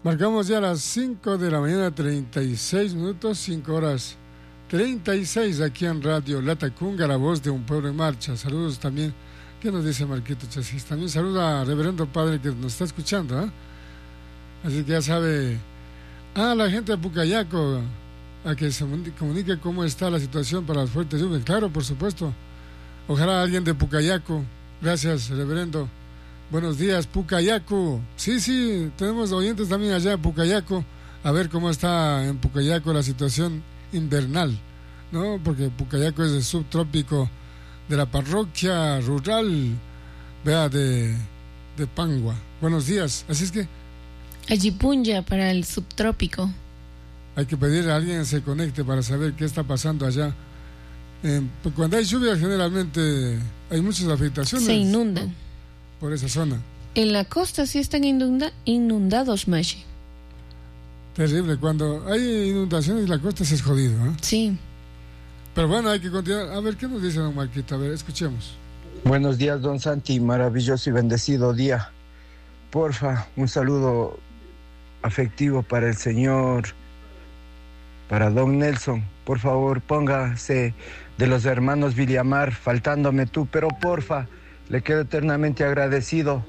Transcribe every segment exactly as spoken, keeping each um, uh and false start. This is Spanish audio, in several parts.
Marcamos ya las cinco de la mañana, treinta y seis minutos, cinco horas treinta y seis aquí en Radio Latacunga, la voz de un pueblo en marcha. Saludos también. ¿Qué nos dice Marquito Chasis? También saluda a Reverendo Padre que nos está escuchando, ¿eh? Así que ya sabe. Ah, la gente de Pucayaco, a que se comunique cómo está la situación para las fuertes lluvias. Claro, por supuesto. Ojalá alguien de Pucayaco. Gracias, Reverendo. Buenos días, Pucayaco. Sí, sí, tenemos oyentes también allá en Pucayaco. A ver cómo está en Pucayaco la situación invernal, ¿no? Porque Pucayaco es el subtrópico de la parroquia rural, vea, de, de Pangua. Buenos días. Así es que Ayipunya para el subtrópico. Hay que pedirle a alguien que se conecte para saber qué está pasando allá. Eh, pues cuando hay lluvia generalmente hay muchas afectaciones. Se inundan, ¿no? Por esa zona. En la costa sí están inunda- inundados, Mashi. Terrible, cuando hay inundaciones la costa se es jodido, ¿eh? Sí. Pero bueno, hay que continuar. A ver, ¿qué nos dice don Marquito? A ver, escuchemos. Buenos días, don Santi, maravilloso y bendecido día. Porfa, un saludo afectivo para el señor, para don Nelson. Por favor, póngase de los hermanos Villamar, faltándome tú, pero porfa, le quedo eternamente agradecido.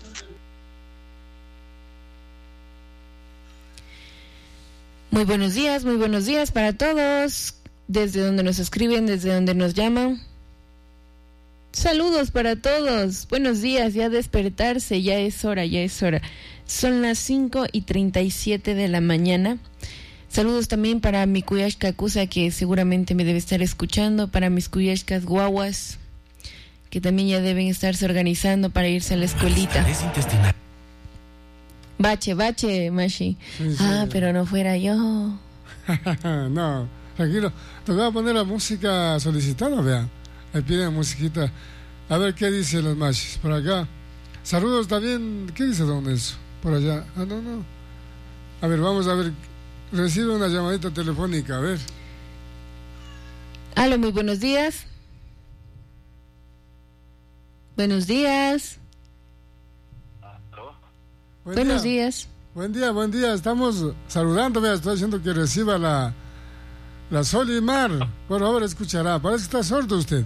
Muy buenos días, muy buenos días para todos, desde donde nos escriben, desde donde nos llaman. Saludos para todos, buenos días, ya despertarse, ya es hora, ya es hora. Son las cinco y treinta y siete de la mañana. Saludos también para mi Kuyashka Kusa, que seguramente me debe estar escuchando, para mis Kuyashkas guaguas, que también ya deben estarse organizando para irse a la escuelita. Bache, bache, Mashi. Sí, sí. Ah, pero no fuera yo. No, tranquilo. Te voy a poner la música solicitada, vea. Me piden musiquita. A ver qué dicen los Mashis. Por acá. Saludos también. ¿Qué dice don Nelson? Por allá. Ah, no, no. A ver, vamos a ver. Recibe una llamadita telefónica, a ver. Aló, muy buenos días. Buenos días. Buen Buenos día. días. Buen día, buen día. Estamos saludando, vea, estoy diciendo que reciba la, la Solimar. Por favor, escuchará. Parece que está sordo usted.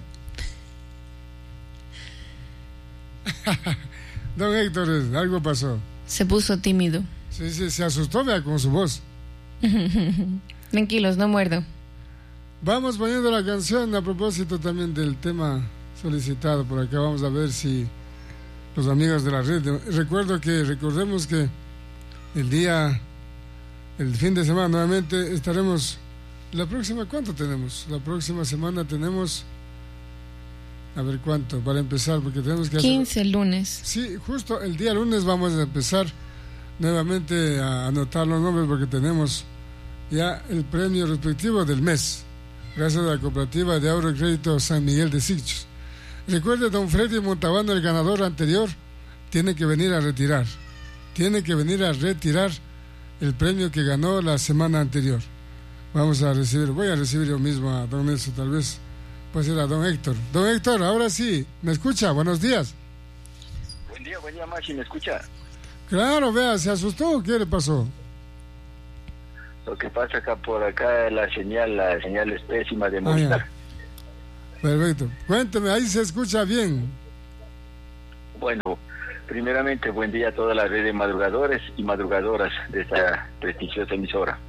Don Héctor, algo pasó. Se puso tímido. Sí, sí, se asustó, vea, con su voz. Tranquilos, no muerdo. Vamos poniendo la canción a propósito también del tema solicitado. Por acá vamos a ver si los amigos de la red. Recuerdo que, recordemos que el día, el fin de semana nuevamente estaremos. La próxima, ¿cuánto tenemos? La próxima semana tenemos, a ver cuánto, para empezar, porque tenemos que quince hacer, lunes. Sí, justo el día lunes vamos a empezar nuevamente a anotar los nombres, porque tenemos ya el premio respectivo del mes, gracias a la cooperativa de ahorro y crédito San Miguel de Sitges. Recuerde, don Freddy Montalbano, el ganador anterior, tiene que venir a retirar. Tiene que venir a retirar el premio que ganó la semana anterior. Vamos a recibir, voy a recibir yo mismo a don Nelson, tal vez puede ser a don Héctor. Don Héctor, ahora sí, ¿me escucha? Buenos días. Buen día, buen día, Maxi, ¿me escucha? Claro, vea, ¿se asustó o qué le pasó? Lo que pasa acá por acá, la señal, la señal es pésima de Movistar. Ah, perfecto. Cuénteme, ahí se escucha bien. Bueno, primeramente, buen día a toda la red de madrugadores y madrugadoras de esta prestigiosa emisora.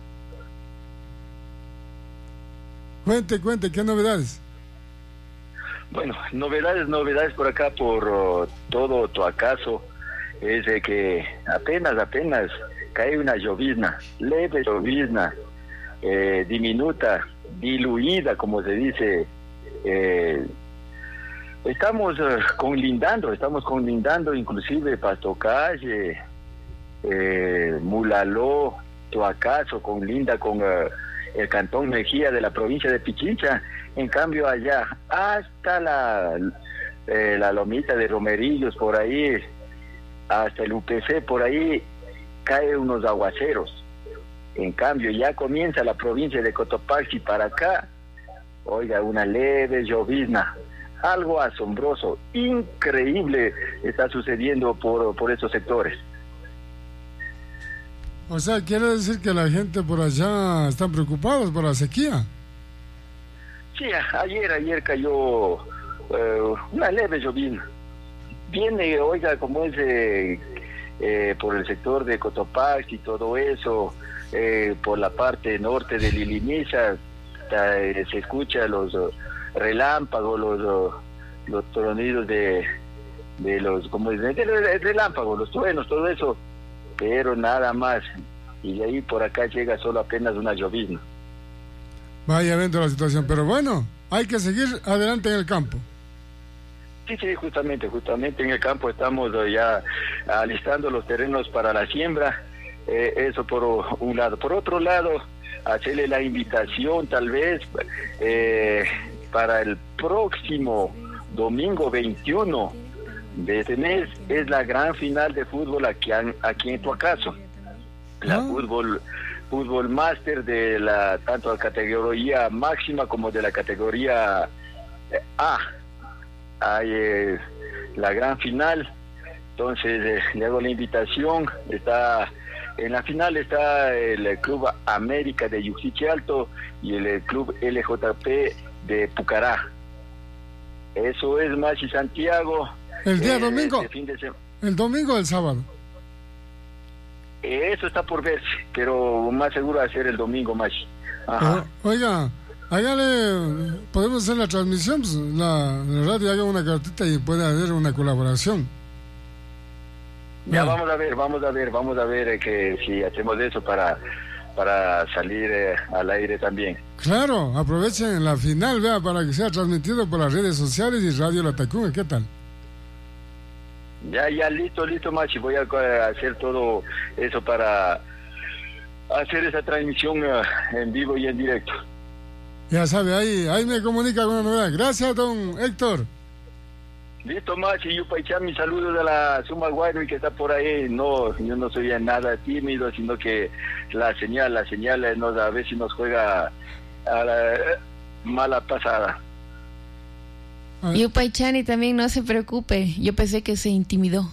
Cuente, cuente, ¿qué novedades? Bueno, novedades, novedades por acá, por uh, todo Toacaso, es de que apenas, apenas cae una llovizna, leve llovizna, eh, diminuta, diluida, como se dice. Eh, estamos uh, conlindando, estamos conlindando inclusive Pastocalle, eh, Mulaló, Toacaso, conlinda con uh, el cantón Mejía de la provincia de Pichincha. En cambio allá, hasta la, eh, la lomita de Romerillos, por ahí, hasta el U P C, por ahí, cae unos aguaceros. En cambio, ya comienza la provincia de Cotopaxi para acá, oiga, una leve llovizna, algo asombroso, increíble está sucediendo por, por esos sectores. O sea, quiere decir que la gente por allá están preocupados por la sequía. Sí, ayer, ayer cayó eh, una leve llovizna. Viene, oiga, como es eh, eh, por el sector de Cotopaxi y todo eso, eh, por la parte norte de Liliniza, eh, se escucha los uh, relámpagos, los, uh, los tronidos de, de los, como dicen, de, de relámpagos, los truenos, todo eso, pero nada más. Y de ahí por acá llega solo apenas una llovizna. Vaya viendo la situación, pero bueno, hay que seguir adelante en el campo. Sí, sí, justamente, justamente en el campo estamos ya alistando los terrenos para la siembra, eh, eso por un lado. Por otro lado, hacerle la invitación tal vez eh, para el próximo domingo veintiuno de este mes, es la gran final de fútbol aquí, aquí en Tuacaso. La ah. fútbol fútbol máster de la tanto la categoría máxima como de la categoría eh, A. Hay eh, la gran final, entonces eh, le hago la invitación. Está en la final está el Club América de Yuxiche Alto y el Club L J P de Pucará. Eso es Machi Santiago. El día eh, domingo. Fin de el domingo o el sábado. Eso está por verse, pero más seguro va a ser el domingo, Machi. Ajá. Uh, oiga. Hágale, podemos hacer la transmisión, pues, la, la radio haga una cartita y puede haber una colaboración. Ya vale. vamos a ver, vamos a ver, vamos a ver eh, que si hacemos eso para para salir eh, al aire también. Claro, aprovechen la final, vea, para que sea transmitido por las redes sociales y Radio Latacunga, ¿qué tal? Ya, ya, listo, listo, Machi, voy a hacer todo eso para hacer esa transmisión uh, en vivo y en directo. Ya sabe, ahí ahí me comunica con una novedad. Gracias, don Héctor. Listo, Machi, yo para echar mis saludos a la Suma Guayno y que está por ahí. No, yo no soy nada tímido, sino que la señal, la señal nos, a ver si nos juega a la mala pasada. Yupaychani también no se preocupe, yo pensé que se intimidó.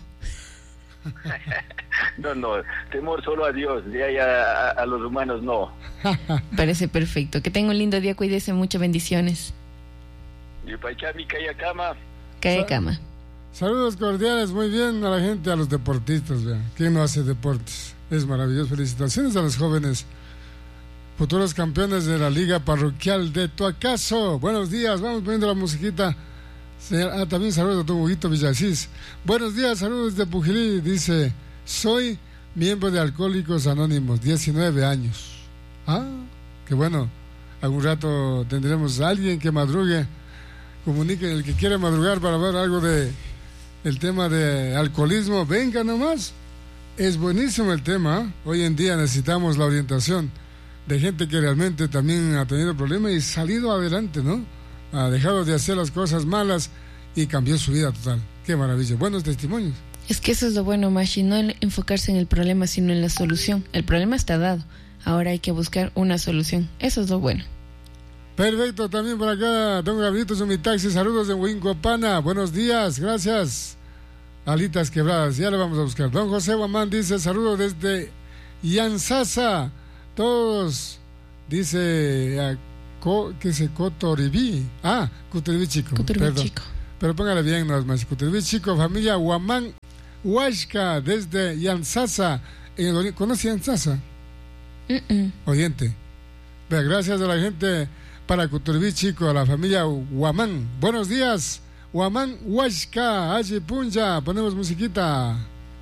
No, no, temor solo a Dios, de ahí a, a, a los humanos no. Parece perfecto, que tenga un lindo día, cuídese mucho, bendiciones. Yupaychami, calla cama. Calla cama. Saludos cordiales, muy bien a la gente, a los deportistas, vean. ¿Quién no hace deportes? Es maravilloso, felicitaciones a los jóvenes futuros campeones de la Liga Parroquial de Tuacaso. Buenos días, vamos poniendo la musiquita. Ah, también saludos a tu Huguito Villasís. Buenos días, saludos de Pujilí. Dice, soy miembro de Alcohólicos Anónimos, diecinueve años. Ah, qué bueno. Algún rato tendremos a alguien que madrugue. Comuniquen el que quiera madrugar para ver algo de el tema de alcoholismo. Venga nomás. Es buenísimo el tema. Hoy en día necesitamos la orientación de gente que realmente también ha tenido problemas y salido adelante, ¿no? Ha dejado de hacer las cosas malas y cambió su vida total. Qué maravilla, buenos testimonios. Es que eso es lo bueno, Mashi, no enfocarse en el problema, sino en la solución. El problema está dado, ahora hay que buscar una solución. Eso es lo bueno. Perfecto, también por acá, don Gabrielito Sumitaxi, saludos de Huincopana, buenos días, gracias. Alitas quebradas, ya le vamos a buscar. Don José Guamán dice, saludos desde Yanzasa, todos, dice, a, co, que se Cotoribí, ah, Cotoribí Chico, Cotoribí perdón. Chico. Pero póngale bien, no es más, Cotoribí Chico, familia Guamán, Huashca, desde Yanzasa, en el, ¿conoce Yanzasa? Uh-uh. Oyente. Vea, gracias a la gente para Cotoribí Chico, a la familia Guamán. Buenos días, Guamán Huashca, Ajipunja, ponemos musiquita.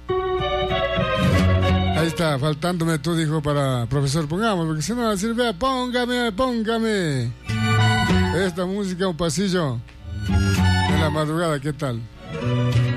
Ahí está, faltándome tú, dijo para profesor, pongamos, porque si no va a decir, vea, póngame, póngame. Esta música, un pasillo en la madrugada, ¿qué tal?